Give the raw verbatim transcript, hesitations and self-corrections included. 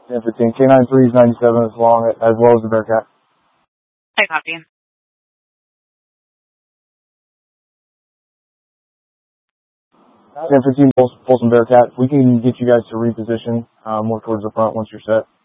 ten fifteen. K nine three is ninety-seven as long, as well as the Bearcat. I copy. ten fifteen, Folsom Bearcat. We can get you guys to reposition uh, more towards the front once you're set.